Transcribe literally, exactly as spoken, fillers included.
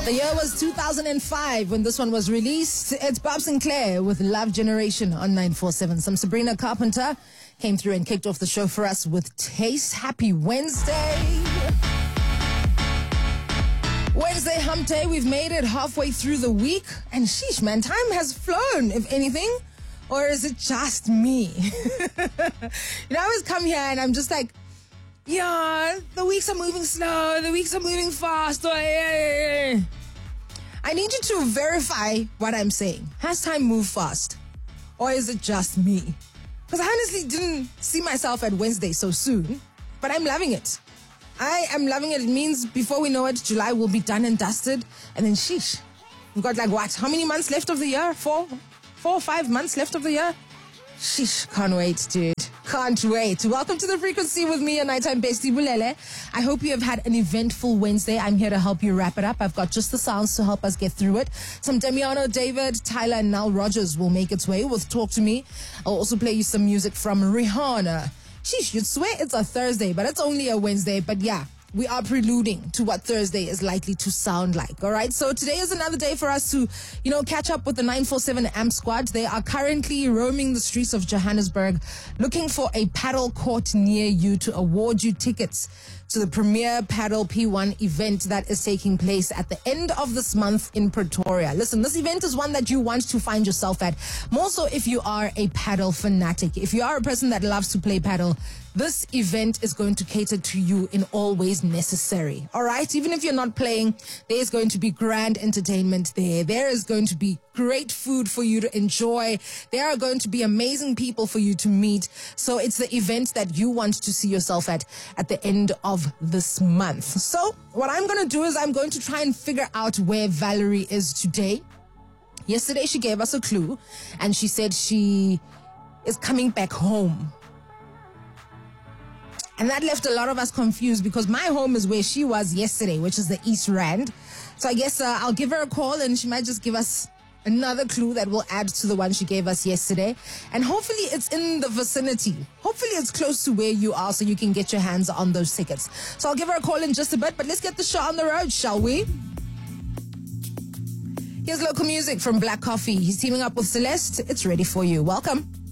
The year was two thousand five when this one was released. It's Bob Sinclair with Love Generation on nine four seven. Some Sabrina Carpenter came through and kicked off the show for us with Taste. Happy Wednesday. Wednesday hump day. We've made it halfway through the week. And sheesh, man, time has flown, if anything. Or is it just me? You know, I always come here and I'm just like, yeah, the weeks are moving slow, the weeks are moving fast. I need you to verify what I'm saying. Has time moved fast? Or is it just me? Because I honestly didn't see myself at Wednesday so soon, but I'm loving it. I am loving it. It means before we know it, July will be done and dusted. And then sheesh, we've got like what? How many months left of the year? Four? Four or five months left of the year? Sheesh, can't wait, dude. Can't wait. Welcome to The Frequency with me, a nighttime bestie, Bulele. I hope you have had an eventful Wednesday. I'm here to help you wrap it up. I've got just the sounds to help us get through it. Some Damiano, David, Tyler, and Nile Rodgers will make its way with Talk to Me. I'll also play you some music from Rihanna. Sheesh, you'd swear it's a Thursday, but it's only a Wednesday. But yeah, we are preluding to what Thursday is likely to sound like, all right? So today is another day for us to, you know, catch up with the nine four seven A M P squad. They are currently roaming the streets of Johannesburg looking for a paddle court near you to award you tickets to the premier Paddle P one event that is taking place at the end of this month in Pretoria. Listen, this event is one that you want to find yourself at, more so if you are a paddle fanatic. If you are a person that loves to play paddle, this event is going to cater to you in all ways necessary. All right? Even if you're not playing, there's going to be grand entertainment there. There is going to be great food for you to enjoy. There are going to be amazing people for you to meet. So it's the event that you want to see yourself at at the end of this month. So what I'm going to do is I'm going to try and figure out where Valerie is today. Yesterday, she gave us a clue and she said she is coming back home. And that left a lot of us confused because my home is where she was yesterday, which is the East Rand. So I guess uh, I'll give her a call and she might just give us another clue that will add to the one she gave us yesterday. And hopefully it's in the vicinity. Hopefully it's close to where you are so you can get your hands on those tickets. So I'll give her a call in just a bit, but let's get the show on the road, shall we? Here's local music from Black Coffee. He's teaming up with Celeste. It's ready for you. Welcome.